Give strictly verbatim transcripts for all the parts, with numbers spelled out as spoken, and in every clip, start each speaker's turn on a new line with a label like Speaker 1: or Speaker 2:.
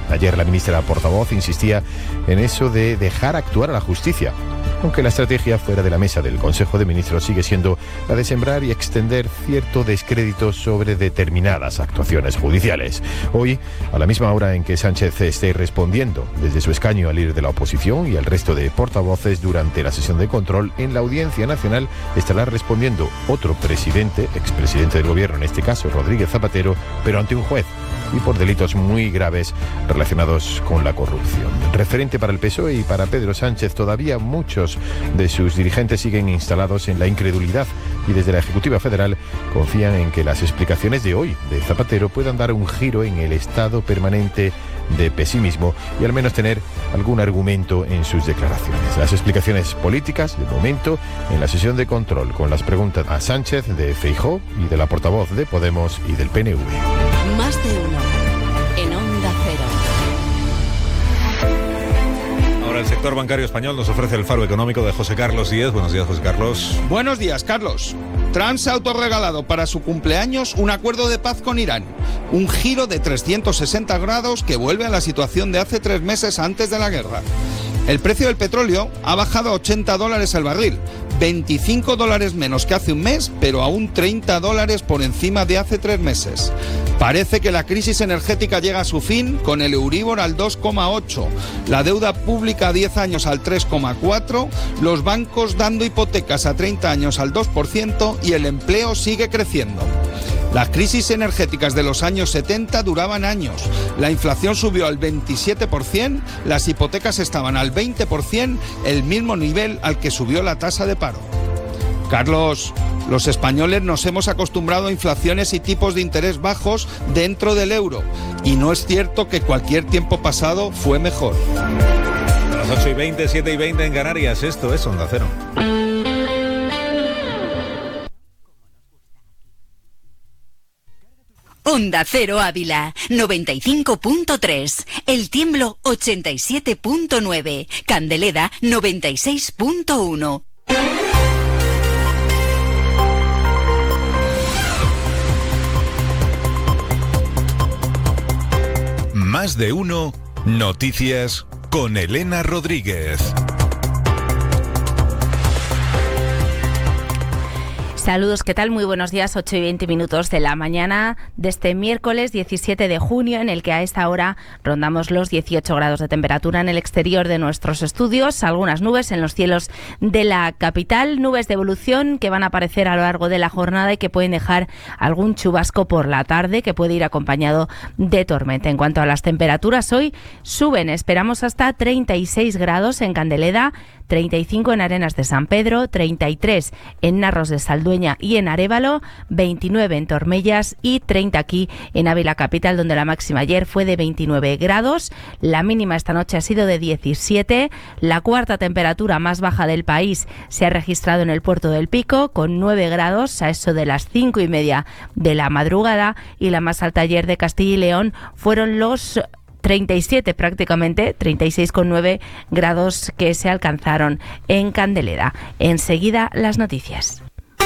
Speaker 1: Ayer la ministra portavoz insistía en eso de dejar actuar a la justicia, aunque la estrategia fuera de la mesa del Consejo de Ministros sigue siendo la de sembrar y extender cierto descrédito sobre determinadas actuaciones judiciales. Hoy, a la misma hora en que Sánchez esté respondiendo desde su escaño al líder de la oposición y al resto de portavoces durante la sesión de control, en la Audiencia Nacional estará respondiendo otro presidente, expresidente del gobierno, en este caso Rodríguez Zapatero, pero ante un juez y por delitos muy graves relacionados con la corrupción. Referente para el P S O E y para Pedro Sánchez, todavía muchos de sus dirigentes siguen instalados en la incredulidad y desde la Ejecutiva Federal confían en que las explicaciones de hoy de Zapatero puedan dar un giro en el estado permanente de pesimismo y al menos tener algún argumento en sus declaraciones. Las explicaciones políticas, de momento, en la sesión de control con las preguntas a Sánchez, de Feijóo y de la portavoz de Podemos y del P N V.
Speaker 2: Más de uno en Onda Cero.
Speaker 3: Ahora el sector bancario español nos ofrece el faro económico de José Carlos Díez. Buenos días, José Carlos.
Speaker 4: Buenos días, Carlos. Trump se ha autorregalado para su cumpleaños un acuerdo de paz con Irán. Un giro de trescientos sesenta grados que vuelve a la situación de hace tres meses antes de la guerra. El precio del petróleo ha bajado a ochenta dólares el barril, veinticinco dólares menos que hace un mes, pero aún treinta dólares por encima de hace tres meses. Parece que la crisis energética llega a su fin con el Euribor al dos coma ocho, la deuda pública a diez años al tres coma cuatro, los bancos dando hipotecas a treinta años al dos por ciento y el empleo sigue creciendo. Las crisis energéticas de los años setenta duraban años. La inflación subió al veintisiete por ciento, las hipotecas estaban al veinte por ciento, el mismo nivel al que subió la tasa de paro. Carlos, los españoles nos hemos acostumbrado a inflaciones y tipos de interés bajos dentro del euro. Y no es cierto que cualquier tiempo pasado fue mejor.
Speaker 3: A las ocho y veinte, siete y veinte en Canarias, esto es Onda Cero.
Speaker 2: Onda Cero Ávila, noventa y cinco punto tres. El Tiemblo, ochenta y siete punto nueve. Candeleda, noventa y seis punto uno.
Speaker 5: Más de uno, noticias con Elena Rodríguez.
Speaker 6: Saludos, ¿qué tal? Muy buenos días, ocho y veinte minutos de la mañana de este miércoles diecisiete de junio, en el que a esta hora rondamos los dieciocho grados de temperatura en el exterior de nuestros estudios, algunas nubes en los cielos de la capital, nubes de evolución que van a aparecer a lo largo de la jornada y que pueden dejar algún chubasco por la tarde que puede ir acompañado de tormenta. En cuanto a las temperaturas, hoy suben, esperamos hasta treinta y seis grados en Candeleda, treinta y cinco en Arenas de San Pedro, treinta y tres en Narros de Saldueña y en Arévalo, veintinueve en Tormellas y treinta aquí en Ávila capital, donde la máxima ayer fue de veintinueve grados. La mínima esta noche ha sido de diecisiete. La cuarta temperatura más baja del país se ha registrado en el Puerto del Pico, con nueve grados a eso de las cinco y media de la madrugada, y la más alta ayer de Castilla y León fueron los treinta y siete prácticamente, treinta y seis coma nueve grados que se alcanzaron en Candeleda. Enseguida las noticias.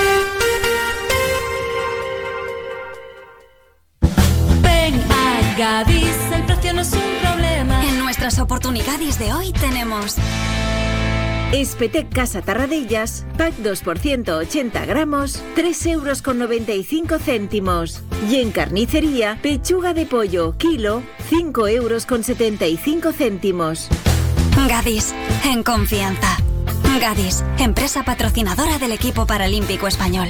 Speaker 7: Gadis, el precio no es un problema.
Speaker 8: En nuestras oportunidades de hoy tenemos
Speaker 9: Espetec Casa Tarradellas, pack dos por ciento ochenta gramos, tres euros con noventa y cinco céntimos. Y en carnicería, pechuga de pollo, kilo, cinco euros con setenta y cinco céntimos.
Speaker 8: Gadis, en confianza. Gadis, empresa patrocinadora del equipo paralímpico español.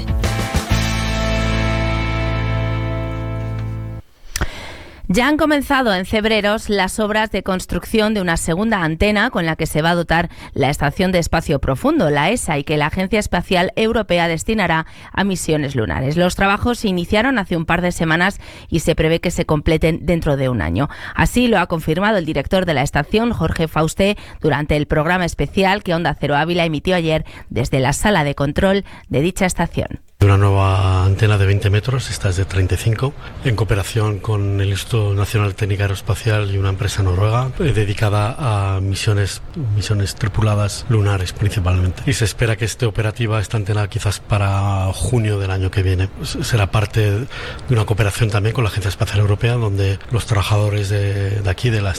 Speaker 6: Ya han comenzado en Cebreros las obras de construcción de una segunda antena con la que se va a dotar la Estación de Espacio Profundo, la E S A, y que la Agencia Espacial Europea destinará a misiones lunares. Los trabajos se iniciaron hace un par de semanas y se prevé que se completen dentro de un año. Así lo ha confirmado el director de la estación, Jorge Fausté, durante el programa especial que Onda Cero Ávila emitió ayer desde la sala de control de dicha estación.
Speaker 10: Una nueva antena de veinte metros, esta es de treinta y cinco, en cooperación con el Instituto Nacional de Técnica Aeroespacial y una empresa noruega eh, dedicada a misiones misiones tripuladas lunares principalmente. Y se espera que esté operativa esta antena quizás para junio del año que viene. Será parte de una cooperación también con la Agencia Espacial Europea, donde los trabajadores de, de aquí, de la